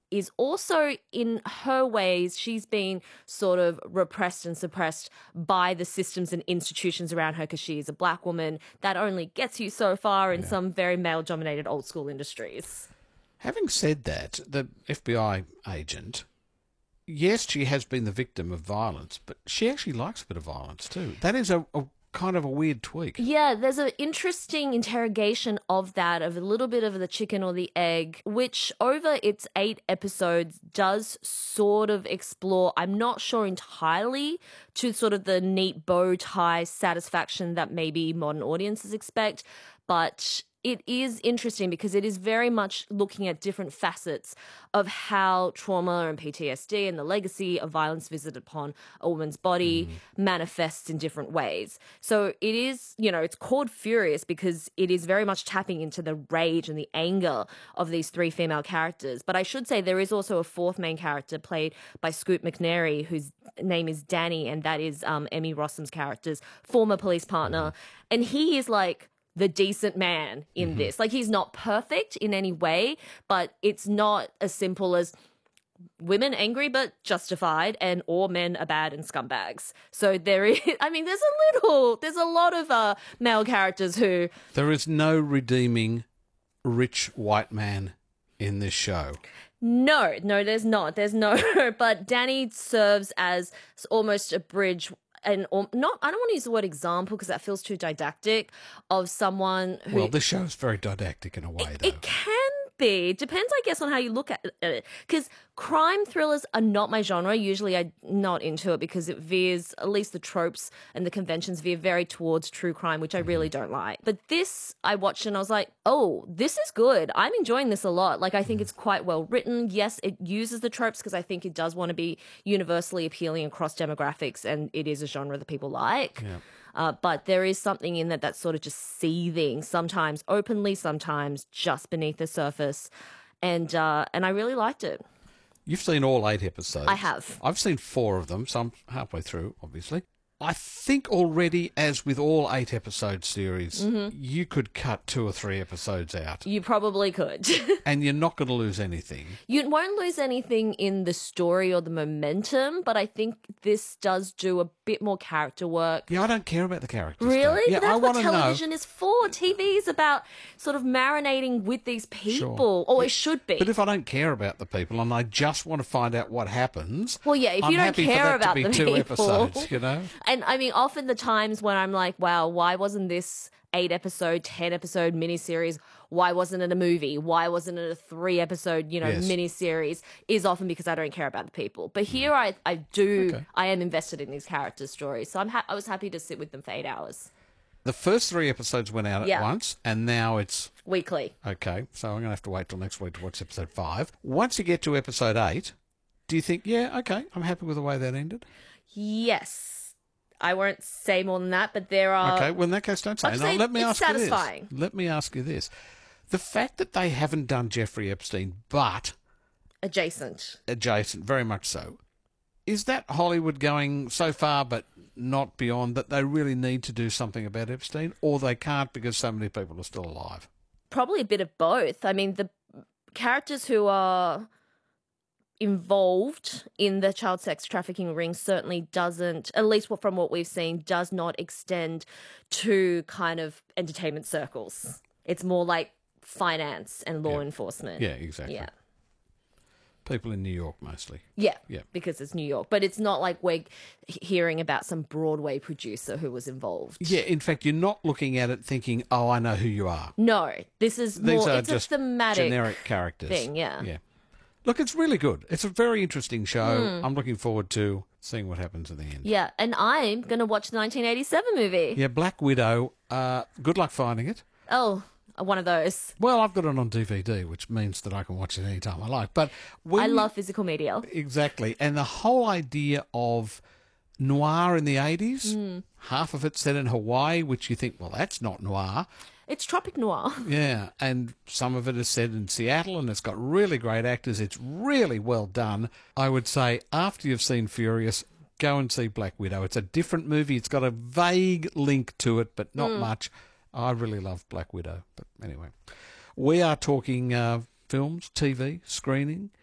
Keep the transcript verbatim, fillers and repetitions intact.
is also, in her ways, she's been sort of repressed and suppressed by the systems and institutions around her because she is a black woman. That only gets you so far in yeah. some very male-dominated old school industries. Having said that, the F B I agent, yes, she has been the victim of violence, but she actually likes a bit of violence too. That is a, a kind of a weird tweak. Yeah, there's an interesting interrogation of that, of a little bit of the chicken or the egg, which over its eight episodes does sort of explore, I'm not sure entirely, to sort of the neat bow tie satisfaction that maybe modern audiences expect, but it is interesting because it is very much looking at different facets of how trauma and P T S D and the legacy of violence visited upon a woman's body mm. manifests in different ways. So it is, you know, it's called Furious because it is very much tapping into the rage and the anger of these three female characters. But I should say there is also a fourth main character played by Scoot McNairy, whose name is Danny, and that is um, Emmy Rossum's character's former police partner. Mm. And he is like the decent man in mm-hmm. this. Like, he's not perfect in any way, but it's not as simple as women angry but justified and all men are bad and scumbags. So there is, I mean, there's a little, there's a lot of uh, male characters who... There is no redeeming rich white man in this show. No, no, there's not. There's no, but Danny serves as almost a bridge and not, I don't want to use the word example because that feels too didactic, of someone who... Well, this show is very didactic in a way, it, though. It can be. Depends, I guess, on how you look at it. Because crime thrillers are not my genre. Usually I'm not into it because it veers, at least the tropes and the conventions veer very towards true crime, which I really don't like. But this, I watched and I was like, oh, this is good. I'm enjoying this a lot. Like, I think it's quite well written. Yes, it uses the tropes because I think it does want to be universally appealing across demographics, and it is a genre that people like. Yeah. Uh, but there is something in that that's sort of just seething, sometimes openly, sometimes just beneath the surface. And uh, and I really liked it. You've seen all eight episodes. I have. I've seen four of them, so I'm halfway through, obviously. I think already, as with all eight episode series, mm-hmm. you could cut two or three episodes out. You probably could. And you're not going to lose anything. You won't lose anything in the story or the momentum, but I think this does do a bit more character work. Yeah, I don't care about the characters. Really? Yeah, but that's I what want television know. is for. T V is about sort of marinating with these people, sure. or it should be. But if I don't care about the people and I just want to find out what happens, well, yeah, if I'm you don't happy care for that about to be the two people, episodes, you know? And I mean, often the times when I'm like, wow, why wasn't this eight episode, ten episode miniseries? Why wasn't it a movie? Why wasn't it a three episode, you know, yes. miniseries? Is often because I don't care about the people. But here I, I do, okay. I am invested in these characters' stories. So I'm ha- I was happy to sit with them for eight hours. The first three episodes went out yeah. at once, and now it's... weekly. Okay, so I'm going to have to wait till next week to watch episode five. Once you get to episode eight, do you think, yeah, okay, I'm happy with the way that ended? Yes. I won't say more than that, but there are... Okay, well, in that case, don't say. Now, let me it's ask satisfying. you this. Let me ask you this. The fact that they haven't done Jeffrey Epstein, but... adjacent. Adjacent, very much so. Is that Hollywood going so far but not beyond that they really need to do something about Epstein, or they can't because so many people are still alive? Probably a bit of both. I mean, the characters who are involved in the child sex trafficking ring certainly doesn't, at least from what we've seen, does not extend to kind of entertainment circles. It's more like finance and law yeah. enforcement. Yeah, exactly. Yeah. People in New York mostly. Yeah, yeah, because it's New York. But it's not like we're hearing about some Broadway producer who was involved. Yeah, in fact, you're not looking at it thinking, oh, I know who you are. No, this is These more, are it's just a thematic generic characters. thing, yeah. Yeah. Look, it's really good. It's a very interesting show. Mm. I'm looking forward to seeing what happens at the end. Yeah, and I'm going to watch the nineteen eighty-seven movie. Yeah, Black Widow. Uh, good luck finding it. Oh, one of those. Well, I've got it on D V D, which means that I can watch it any time I like. But when, I love physical media. Exactly. And the whole idea of noir in the eighties, mm. half of it set in Hawaii, which you think, well, that's not noir. It's tropic noir. Yeah, and some of it is set in Seattle, and it's got really great actors. It's really well done. I would say after you've seen Furious, go and see Black Widow. It's a different movie. It's got a vague link to it, but not mm. much. I really love Black Widow. But anyway, we are talking uh, films, T V, screening.